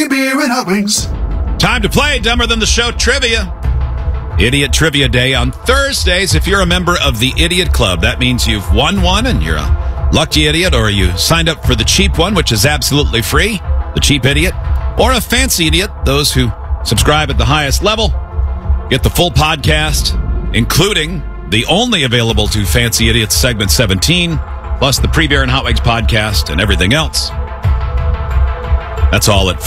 Free beer and hot wings. Time to play Dumber Than the Show Trivia. Idiot Trivia Day on Thursdays. If you're a member of the Idiot Club, that means you've won one and you're a lucky idiot, or you signed up for the cheap one, which is absolutely free, the cheap idiot, or a fancy idiot. Those who subscribe at the highest level get the full podcast, including the only available to Fancy Idiots segment 17, plus the Free Beer and Hot Wings podcast and everything else. That's all at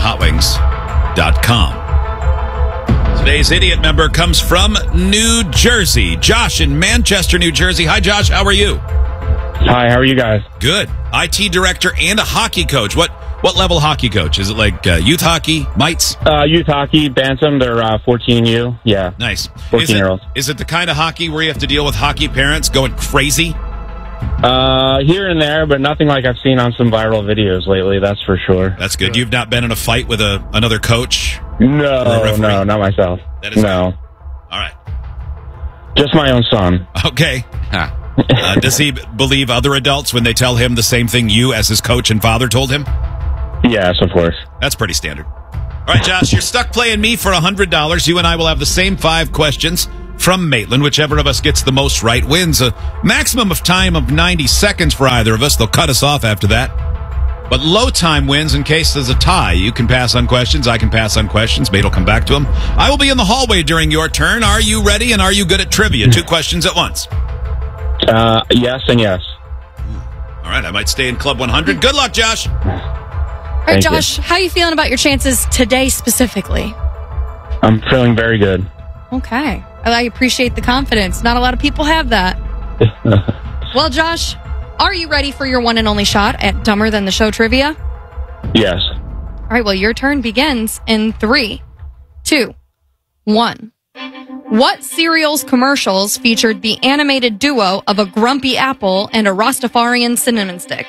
freebeerandhotwings.com. Today's idiot member comes from New Jersey. Josh in Manchester, New Jersey. Hi, Josh. How are you? Hi, how are you guys? Good. IT director and a hockey coach. What level hockey coach? Is it like youth hockey, mites? Youth hockey, Bantam. They're 14U. Yeah. Nice. 14-year-olds. Is it the kind of hockey where you have to deal with hockey parents going crazy? Here and there, but nothing like I've seen on some viral videos lately, that's for sure. That's good. You've not been in a fight with another coach? No, not myself. That is no. Good. All right. Just my own son. Okay. Does he believe other adults when they tell him the same thing you, as his coach and father, told him? Yes, of course. That's pretty standard. All right, Josh, you're stuck playing me for $100. You and I will have the same 5 questions from Maitland. Whichever of us gets the most right wins. A maximum of time of 90 seconds for either of us. They'll cut us off after that. But low time wins in case there's a tie. You can pass on questions. I can pass on questions. Mate will come back to them. I will be in the hallway during your turn. Are you ready, and are you good at trivia? 2 questions at once. Yes and yes. All right, I might stay in Club 100. Good luck, Josh. All right, Josh, how are you feeling about your chances today specifically? I'm feeling very good. Okay. I appreciate the confidence. Not a lot of people have that. Well, Josh, are you ready for your one and only shot at Dumber Than the Show trivia? Yes. All right, well, your turn begins in 3, 2, 1. What cereal's commercials featured the animated duo of a grumpy apple and a Rastafarian cinnamon stick?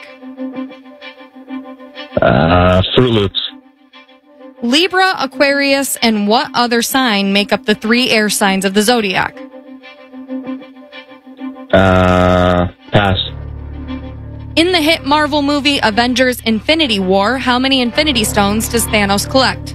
Fruit Loops. Libra, Aquarius, and what other sign make up the 3 air signs of the zodiac? Pass. In the hit Marvel movie Avengers Infinity War, how many Infinity Stones does Thanos collect?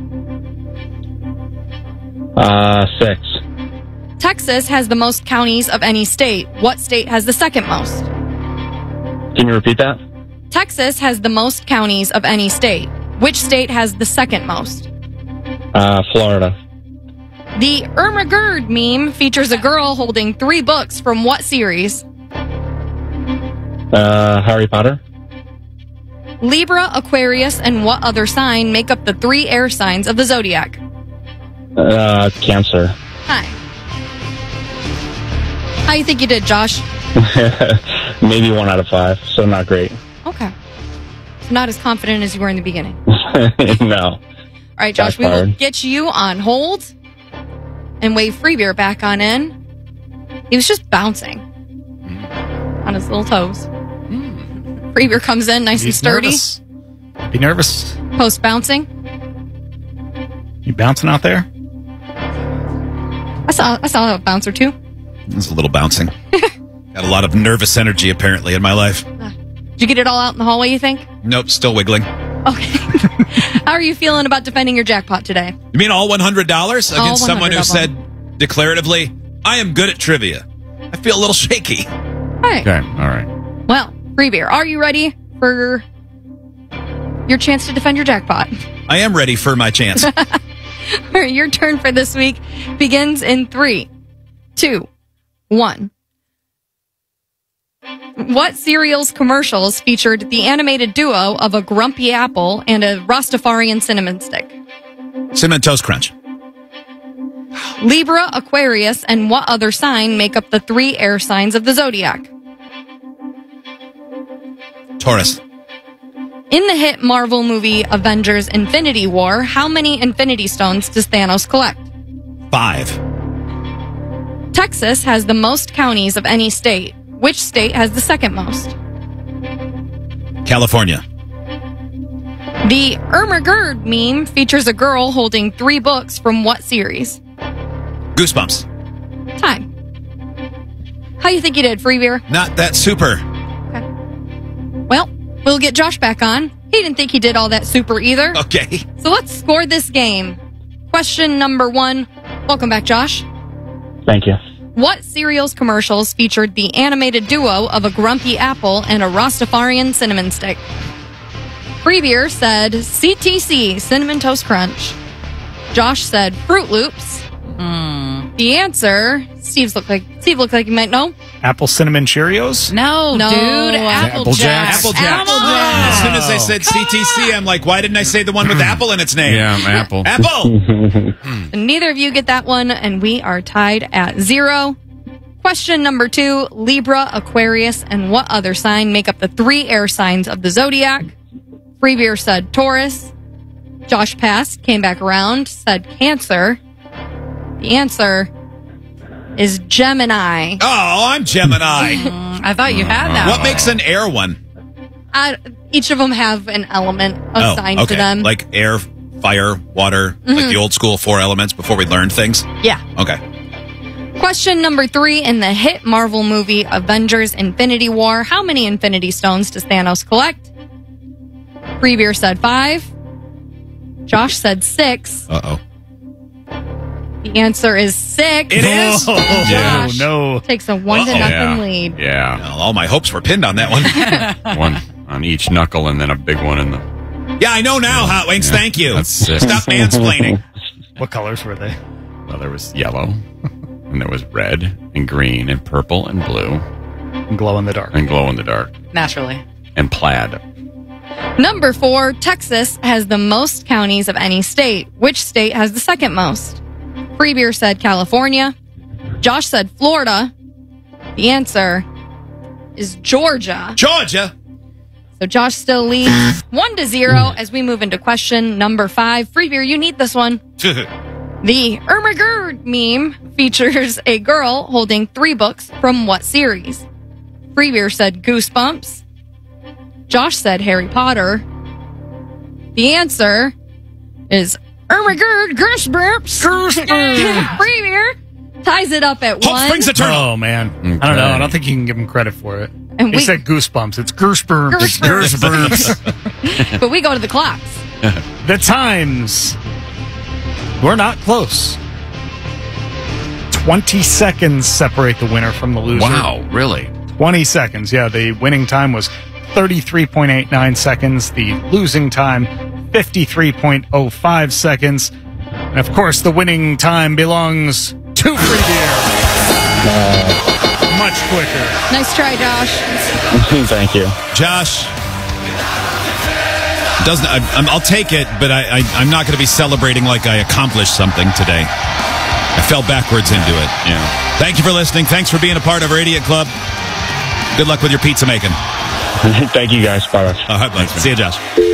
6. Texas has the most counties of any state. What state has the second most? Can you repeat that? Texas has the most counties of any state. Which state has the second most? Florida. The Irma Gerd meme features a girl holding 3 books from what series? Harry Potter. Libra, Aquarius, and what other sign make up the 3 air signs of the zodiac? Cancer. Hi. How you think you did, Josh? Maybe 1 out of 5, so not great. Okay. So not as confident as you were in the beginning. No. All right, Josh, we will get you on hold and wave Free Beer back on in. He was just bouncing on his little toes. Free Beer comes in nice and sturdy. Nervous. Be nervous. Post bouncing. You bouncing out there? I saw a bounce or 2. There's a little bouncing. Got a lot of nervous energy, apparently, in my life. Did you get it all out in the hallway, you think? Nope, still wiggling. Okay. How are you feeling about defending your jackpot today? You mean all $100 against someone who said declaratively, I am good at trivia? I feel a little shaky. All right. Okay, all right. Well, Free Beer, are you ready for your chance to defend your jackpot? I am ready for my chance. All right, your turn for this week begins in 3, 2, 1. What cereal's commercials featured the animated duo of a grumpy apple and a Rastafarian cinnamon stick? Cinnamon Toast Crunch. Libra, Aquarius, and what other sign make up the 3 air signs of the zodiac? Taurus. In the hit Marvel movie Avengers Infinity War, how many Infinity Stones does Thanos collect? 5. Texas has the most counties of any state. Which state has the second most? California. The Irma Gerd meme features a girl holding 3 books from what series? Goosebumps. Time. How you think you did, Free Beer? Not that super. Okay. Well, we'll get Josh back on He didn't think he did all that super either. Okay. So let's score this game. Question number 1. Welcome back, Josh. Thank you. What cereals commercials featured the animated duo of a grumpy apple and a Rastafarian cinnamon stick? Freebeer said CTC, Cinnamon Toast Crunch. Josh said Fruit Loops. The answer, Steve looked like he might know. Apple Cinnamon Cheerios? No, No. dude. Apple Jacks. Apple Jacks. As soon as I said CTC, I'm like, why didn't I say the one with apple in its name? Yeah, Apple. Apple. Neither of you get that one, and we are tied at 0. Question number 2, Libra, Aquarius, and what other sign make up the 3 air signs of the zodiac? Freebeer said Taurus. Josh passed, came back around, said Cancer. The answer is Gemini. Oh, I'm Gemini. I thought you had that. What makes an air one? Each of them have an element assigned to them. Like air, fire, water, like the old school 4 elements before we learned things? Yeah. Okay. Question number 3, in the hit Marvel movie Avengers Infinity War, how many Infinity Stones does Thanos collect? Freebeer said 5. Josh said 6. Uh-oh. The answer is 6. It is? Josh no. takes a 1-0 lead. Yeah. Well, all my hopes were pinned on that one. One on each knuckle and then a big one in the... Yeah, I know now, Hot Wings. Yeah, Thank you. that's 6. Stop mansplaining. What colors were they? Well, there was yellow, and there was red, and green, and purple, and blue, Glow in the dark. and glow in the dark, Naturally. and plaid. Number 4, Texas has the most counties of any state. Which state has the second most? Freebeer said California. Josh said Florida. The answer is Georgia. Georgia. So Josh still leads 1-0 as we move into question number 5. Freebeer, you need this one. The Ermagerd meme features a girl holding 3 books from what series? Freebeer said Goosebumps. Josh said Harry Potter. The answer is Ermagerd Goosebumps. Freebeer ties it up at Hope 1. springs eternal. Oh, man. I don't know. I don't think you can give him credit for it. And He said goosebumps. It's goosebumps. But we go to the clocks. The times. We're not close. 20 seconds separate the winner from the loser. Wow, really? 20 seconds. Yeah, the winning time was 33.89 seconds. The losing time, 53.05 seconds. And of course, the winning time belongs to Freebeer. Much quicker. Nice try, Josh. Thank you. Josh. I'll take it, but I'm not going to be celebrating like I accomplished something today. I fell backwards into it. Yeah. Thank you for listening. Thanks for being a part of our Idiot Club. Good luck with your pizza making. Thank you, guys. Bye. All right, buddy. See you, Josh.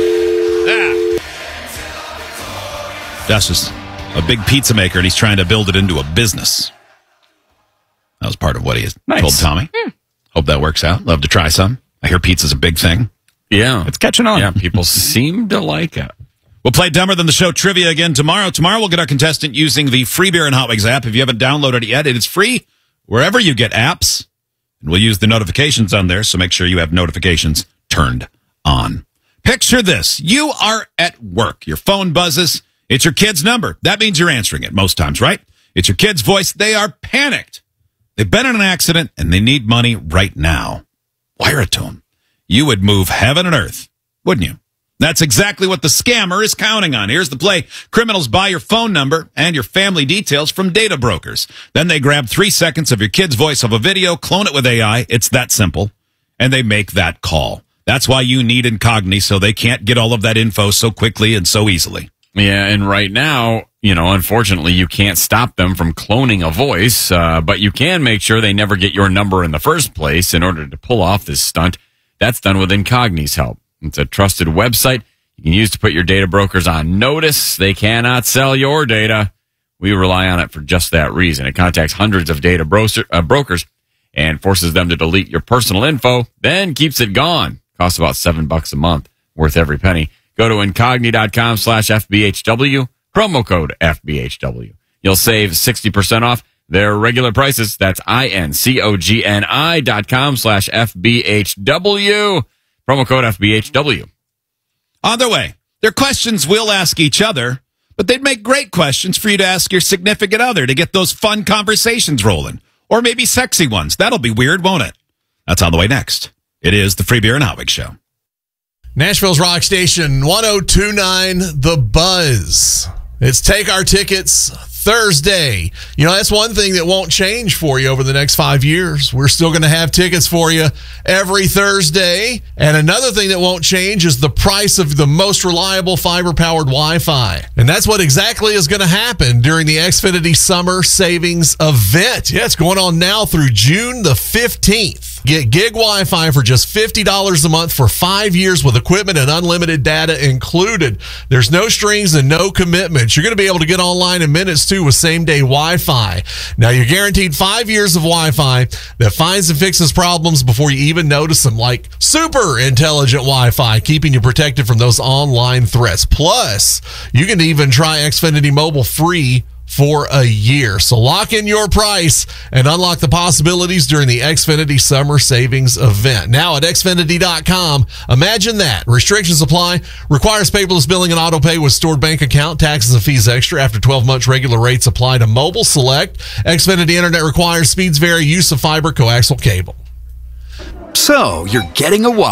Josh is a big pizza maker, and he's trying to build it into a business. That was part of what he told Tommy. Hope that works out. Love to try some. I hear pizza's a big thing. Yeah. It's catching on. Yeah, people seem to like it. We'll play Dumber Than the Show trivia again tomorrow. Tomorrow we'll get our contestant using the Free Beer and Hot Wings app. If you haven't downloaded it yet, it is free wherever you get apps. And we'll use the notifications on there, so make sure you have notifications turned on. Picture this. You are at work. Your phone buzzes. It's your kid's number. That means you're answering it most times, right? It's your kid's voice. They are panicked. They've been in an accident, and they need money right now. Wire it to them. You would move heaven and earth, wouldn't you? That's exactly what the scammer is counting on. Here's the play. Criminals buy your phone number and your family details from data brokers. Then they grab 3 seconds of your kid's voice of a video, clone it with AI. It's that simple. And they make that call. That's why you need Incogni, so they can't get all of that info so quickly and so easily. Yeah, and right now, unfortunately, you can't stop them from cloning a voice, but you can make sure they never get your number in the first place in order to pull off this stunt. That's done with Incogni's help. It's a trusted website you can use to put your data brokers on notice. They cannot sell your data. We rely on it for just that reason. It contacts hundreds of data brokers and forces them to delete your personal info, then keeps it gone. Costs about $7 a month, worth every penny. Go to incogni.com/FBHW, promo code FBHW. You'll save 60% off their regular prices. That's INCOGNI.com/FBHW, promo code FBHW. On their way. They're questions we'll ask each other, but they'd make great questions for you to ask your significant other to get those fun conversations rolling. Or maybe sexy ones. That'll be weird, won't it? That's on the way next. It is the Free Beer and Hot Wings Show. Nashville's Rock Station, 102.9 The Buzz. It's Take Our Tickets Thursday. You know, that's one thing that won't change for you over the next 5 years. We're still going to have tickets for you every Thursday. And another thing that won't change is the price of the most reliable fiber-powered Wi-Fi. And that's what exactly is going to happen during the Xfinity Summer Savings Event. Yeah, it's going on now through June the 15th. Get gig Wi-Fi for just $50 a month for 5 years with equipment and unlimited data included. There's no strings and no commitments. You're going to be able to get online in minutes, too, with same-day Wi-Fi. Now, you're guaranteed 5 years of Wi-Fi that finds and fixes problems before you even notice them, like super intelligent Wi-Fi, keeping you protected from those online threats. Plus, you can even try Xfinity Mobile free for a year. So lock in your price and unlock the possibilities during the Xfinity Summer Savings Event. Now at Xfinity.com, imagine that. Restrictions apply. Requires paperless billing and auto pay with stored bank account. Taxes and fees extra. After 12 months, regular rates apply to mobile select. Xfinity Internet requires speeds vary. Use of fiber coaxial cable. So, you're getting a